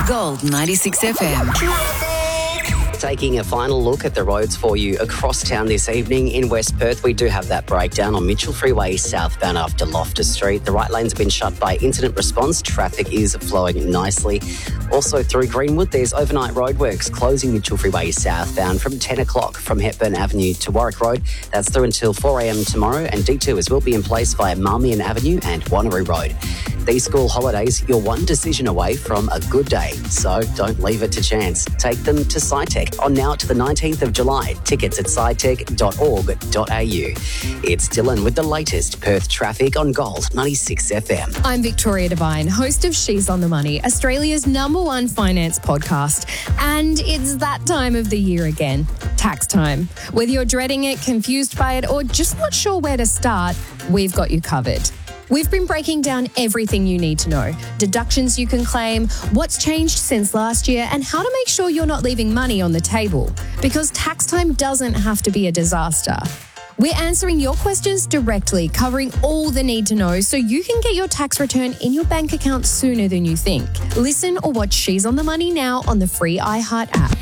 Gold 96 FM. Taking a final look at the roads for you across town this evening. In West Perth, we do have that breakdown on Mitchell Freeway southbound after Loftus Street. The right lanes have been shut by incident response. Traffic is flowing nicely. Also through Greenwood, there's overnight roadworks closing Mitchell Freeway southbound from 10 o'clock from Hepburn Avenue to Warwick Road. That's through until 4 a.m. tomorrow, and detours will be in place via Marmion Avenue and Wanneroo Road. These school holidays, you're one decision away from a good day, so don't leave it to chance. Take them to SciTech on now to the 19th of July. Tickets at scitech.org.au. It's Dylan with the latest Perth traffic on Gold 96 FM. I'm Victoria Devine, host of She's on the Money, Australia's #1 finance podcast. And it's that time of the year again, tax time. Whether you're dreading it, confused by it, or just not sure where to start, we've got you covered. We've been breaking down everything you need to know. Deductions you can claim, what's changed since last year, and how to make sure you're not leaving money on the table. Because tax time doesn't have to be a disaster. We're answering your questions directly, covering all the need to know so you can get your tax return in your bank account sooner than you think. Listen or watch She's on the Money now on the free iHeart app.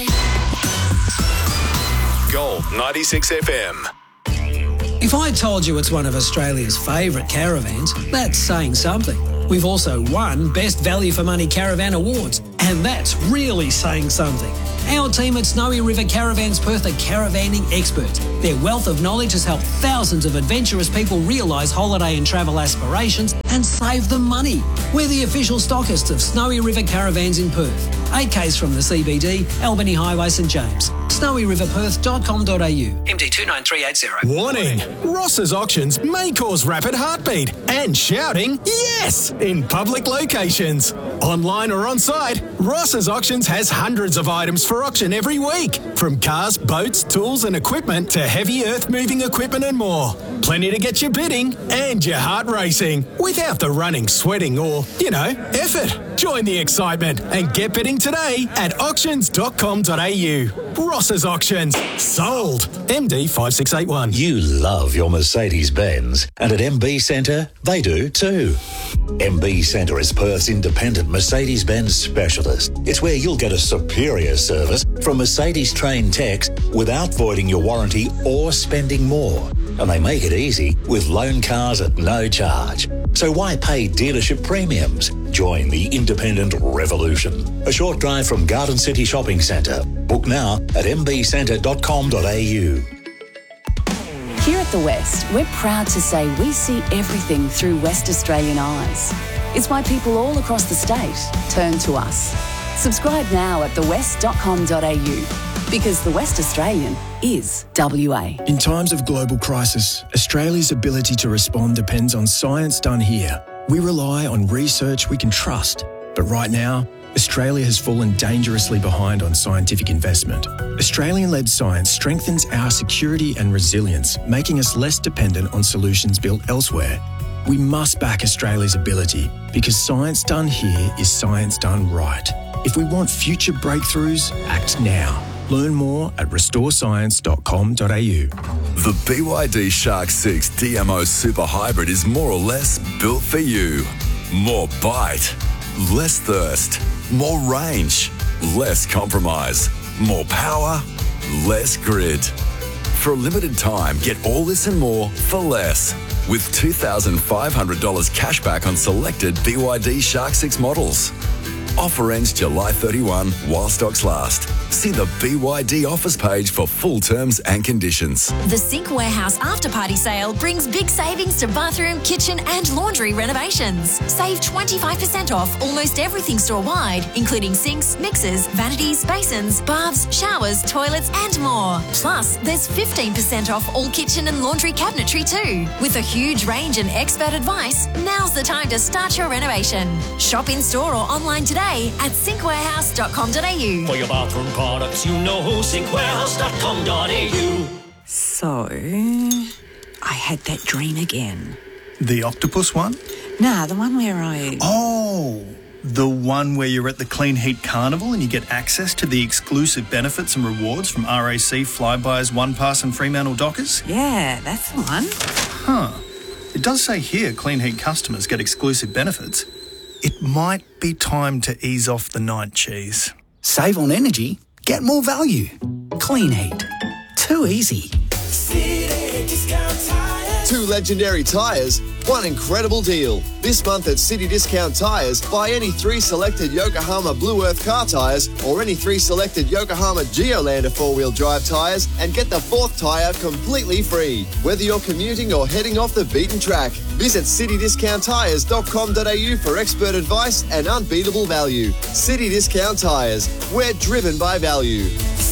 Gold 96 FM. If I told you it's one of Australia's favourite caravans, that's saying something. We've also won Best Value for Money Caravan Awards, and that's really saying something. Our team at Snowy River Caravans Perth are caravanning experts. Their wealth of knowledge has helped thousands of adventurous people realise holiday and travel aspirations and save them money. We're the official stockists of Snowy River Caravans in Perth. 8Ks from the CBD, Albany Highway, St James. SnowyRiverPerth.com.au. MD 29380. Warning! Ross's auctions may cause rapid heartbeat and shouting yes in public locations. Online or on site, Ross's auctions has hundreds of items for auction every week. From cars, boats, tools and equipment to heavy earth-moving equipment and more. Plenty to get you bidding and your heart racing without the running, sweating or, effort. Join the excitement and get bidding today at auctions.com.au. Ross's Auctions. Sold. MD 5681. You love your Mercedes-Benz, and at MB Centre, they do too. MB Centre is Perth's independent Mercedes-Benz specialist. It's where you'll get a superior service from Mercedes-trained techs without voiding your warranty or spending more. And they make it easy with loan cars at no charge. So why pay dealership premiums? Join the independent revolution. A short drive from Garden City Shopping Centre. Book now at mbcentre.com.au. Here at The West, we're proud to say we see everything through West Australian eyes. It's why people all across the state turn to us. Subscribe now at thewest.com.au because The West Australian is WA. In times of global crisis, Australia's ability to respond depends on science done here. We rely on research we can trust. But right now, Australia has fallen dangerously behind on scientific investment. Australian-led science strengthens our security and resilience, making us less dependent on solutions built elsewhere. We must back Australia's ability because science done here is science done right. If we want future breakthroughs, act now. Learn more at restorescience.com.au. The BYD Shark 6 DMO Super Hybrid is more or less built for you. More bite, less thirst, more range, less compromise, more power, less grid. For a limited time, get all this and more for less. With $2,500 cash back on selected BYD Shark 6 models. Offer ends July 31 while stocks last. See the BYD offers page for full terms and conditions. The Sink Warehouse After Party Sale brings big savings to bathroom, kitchen and laundry renovations. Save 25% off almost everything store-wide, including sinks, mixers, vanities, basins, baths, showers, toilets and more. Plus, there's 15% off all kitchen and laundry cabinetry too. With a huge range and expert advice, now's the time to start your renovation. Shop in-store or online today at sinkwarehouse.com.au. For your bathroom products, you know sinkwarehouse.com.au. So, I had that dream again. The octopus one? Nah, the one where I... Oh, the one where you're at the Clean Heat Carnival and you get access to the exclusive benefits and rewards from RAC, Flybuys, OnePass and Fremantle Dockers? Yeah, that's the one. Huh. It does say here Clean Heat customers get exclusive benefits. it might be time to ease off the night cheese. Save on energy, get more value. Clean heat. Too easy. Two legendary tyres, one incredible deal. This month at City Discount Tyres, buy any 3 selected Yokohama Blue Earth car tyres or any 3 selected Yokohama Geolander 4-wheel drive tyres and get the 4th tyre completely free. Whether you're commuting or heading off the beaten track, visit citydiscounttyres.com.au for expert advice and unbeatable value. City Discount Tyres, we're driven by value.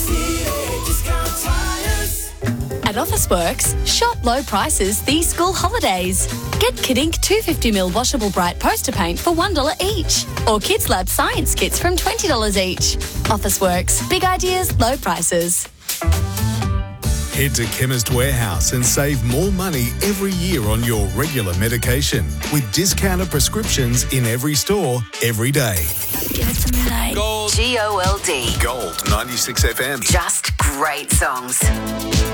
At Officeworks, shop low prices these school holidays. Get Kid Ink 250ml washable bright poster paint for $1 each. Or Kids Lab science kits from $20 each. Officeworks, big ideas, low prices. Head to Chemist Warehouse and save more money every year on your regular medication with discounted prescriptions in every store, every day. Give it to me like Gold. Gold. Gold 96 FM. Just great songs.